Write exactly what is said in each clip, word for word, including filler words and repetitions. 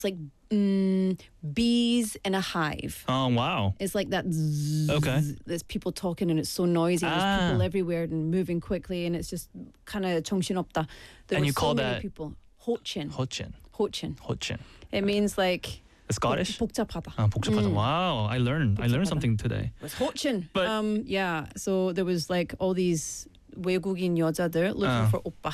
It's like mm, bees in a hive. Oh, wow. It's like that. Zzz, Okay. There's people talking and it's so noisy. Ah. There's people everywhere and moving quickly, and it's just kind of 정신없다. There And were you so call many that- people. 호칭. 호칭. 호칭. 호칭. It means like Scottish? 복잡하다. 아, 복잡하다. Wow, I learned. I learned 복잡하다. something today. It was 호칭. But- um, yeah. So there was like all these 외국인 여자들 looking Uh. for 오빠.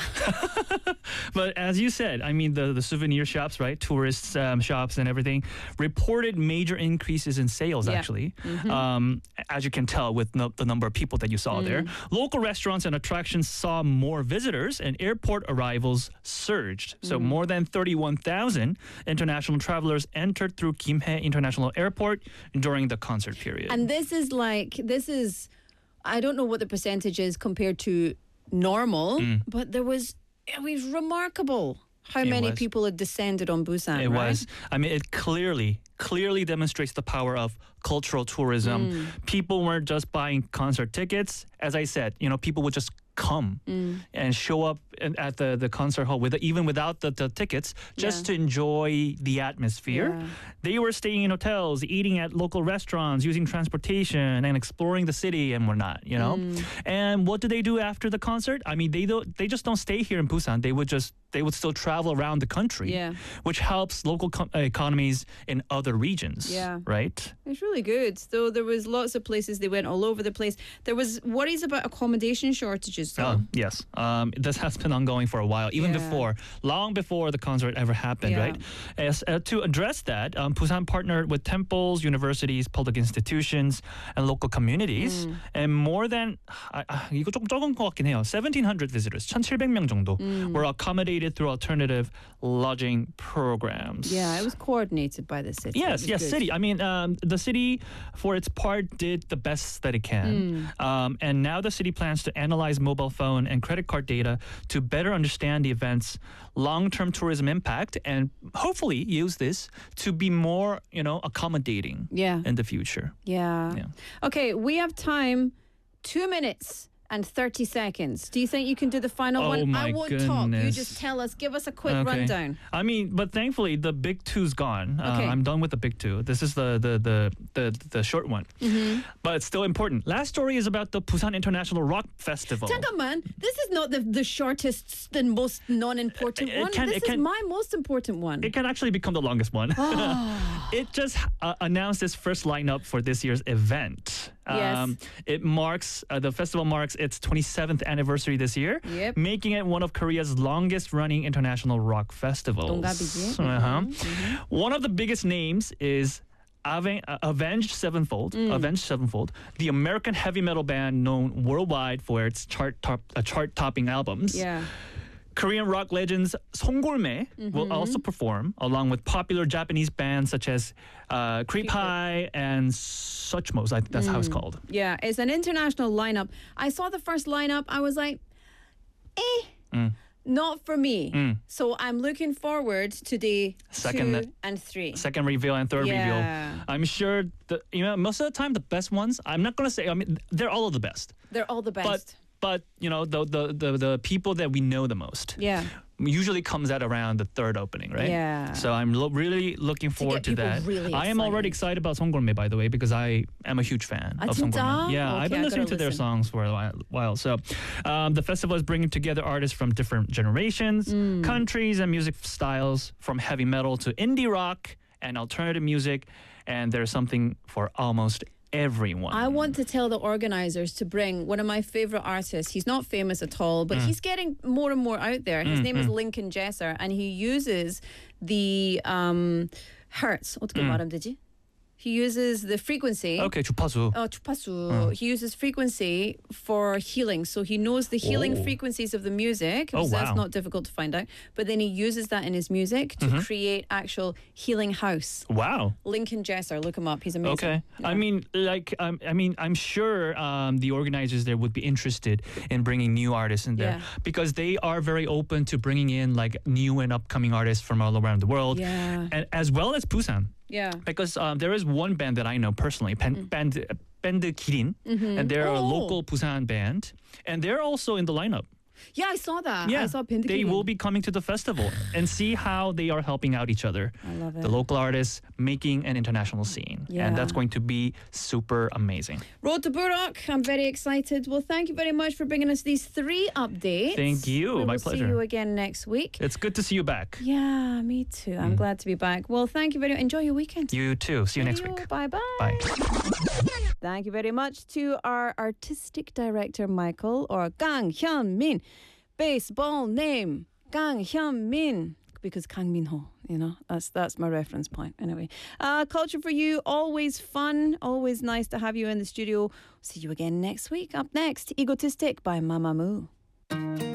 But as you said, I mean, the, the souvenir shops, right? Tourist um, shops and everything reported major increases in sales, Yeah. actually. Um, as you can tell with no, the number of people that you saw there. Mm. Local restaurants and attractions saw more visitors and airport arrivals surged. So Mm. more than thirty-one thousand international travelers entered through Gimhae International Airport during the concert period. And this is like, this is, I don't know what the percentage is compared to normal, Mm. but there was, it was remarkable how It many was. people had descended on Busan. It right? was. I mean, it clearly, clearly demonstrates the power of cultural tourism. Mm. People weren't just buying concert tickets. As I said, you know, people would just come Mm. and show up in, at the, the concert hall with even without the, the tickets, just Yeah. to enjoy the atmosphere. Yeah. They were staying in hotels, eating at local restaurants, using transportation, and exploring the city and whatnot. You know, Mm. and what do they do after the concert? I mean, they don't. They just don't stay here in Busan. They would just they would still travel around the country, Yeah. which helps local co- economies in other regions. Yeah. Right. It's really good. So there was lots of places. They went all over the place. There was worries about accommodation shortages. Though. Oh, yes. Um, this has been ongoing for a while, even Yeah. before, long before the concert ever happened, Yeah. right? As, uh, to address that, um, Busan partnered with temples, universities, public institutions, and local communities. Mm. And more than, 아, 아, 이거 조금 적은 것 같긴 해요. seventeen hundred visitors, 천칠백 명 정도, Mm. were accommodated through alternative lodging programs. Yeah, it was coordinated by the city. It Yes, was yes, good. city. I mean, um, the city, for its part, did the best that it can. Mm. Um, and now the city plans to analyze mobile phone and credit card data to better understand the event's long-term tourism impact and hopefully use this to be more, you know, accommodating Yeah. in the future. Yeah. Yeah. Okay, we have time. Two minutes and thirty seconds. Do you think you can do the final Oh, one? my I won't talk. You goodness. just tell us. Give us a quick Okay. rundown. I mean, but thankfully the big two's gone. Uh, Okay. I'm done with the big two. This is the the the the, the short one, Mm-hmm. but it's still important. Last story is about the Busan International Rock Festival. 잠깐만. This is not the, the shortest and most non-important It- it one. can- this it is can- my most important one. It can actually become the longest one. Oh. It just uh, announced its first lineup for this year's event. Yes. It marks, uh, the festival marks its twenty-seventh anniversary this year, Yep. making it one of Korea's longest running international rock festivals. 동갑이지. Uh-huh. Mm-hmm. One of the biggest names is Ave- uh, Avenged Sevenfold, Mm. Avenged Sevenfold, the American heavy metal band known worldwide for its chart top, uh, chart-topping albums. Yeah. Korean rock legends Song Golmae will also perform along with popular Japanese bands such as uh, Creep High and Suchmos. I think that's how it's called. Yeah, it's an international lineup. I saw the first lineup. I was like, eh, Mm. not for me. Mm. So I'm looking forward to day Second- two and three. Second reveal and third Yeah. reveal. I'm sure the you know most of the time the best ones. I'm not gonna say. I mean they're all of the best, They're all the but best. but you know the the the, the people that we know the most. yeah. Usually comes at around the third opening, right? Yeah. So I'm lo- really looking forward to, get people that. really I am already excited. excited about Song Golmae, by the way, because I am a huge fan Ah, of Song 진짜? Golmae. Yeah, Okay, I've been I listening gotta to their listen. songs for a while. while. So um, the festival is bringing together artists from different generations, Mm. countries, and music styles, from heavy metal to indie rock and alternative music. And there's something for almost everyone. I want to tell the organizers to bring one of my favorite artists. He's not famous at all, but Mm. he's getting more and more out there. His name is Lincoln Jesser, and he uses the um, hertz. 어떻게 Mm. 말하면 되지? He uses the frequency. Okay, 주파수. Oh, 주파수. He uses frequency for healing. So he knows the healing Oh. frequencies of the music. Oh, so That's wow. not difficult to find out. But then he uses that in his music to Mm-hmm. create actual healing house. Wow. Lincoln Jesser, look him up. He's amazing. Okay. I mean, like, um, I mean, I'm sure um, the organizers there would be interested in bringing new artists in there Yeah. because they are very open to bringing in like new and upcoming artists from all around the world, Yeah. and as well as Busan. Yeah. Because um, there is one band that I know personally, pen, band uh, Band Kirin, and they're a Oh. local Busan band, and they're also in the lineup. Yeah, I saw that. Yeah, I saw Pinda they King. will be coming to the festival and see how they are helping out each other. I love it. The local artists making an international scene. Yeah. And that's going to be super amazing. Road to Burok. I'm very excited. Well, thank you very much for bringing us these three updates. Thank you. We My will pleasure. see you again next week. It's good to see you back. Yeah, me too. I'm glad to be back. Well, thank you very much. Enjoy your weekend. You too. See you next week. Bye-bye. Bye. Thank you very much to our artistic director, Michael, or Kang Hyun-min. Baseball name, Kang Hyun-min. Because Kang Min-ho, you know, that's that's my reference point. Anyway, uh, Culture for You, always fun, always nice to have you in the studio. See you again next week. Up next, Egotistic by Mamamoo.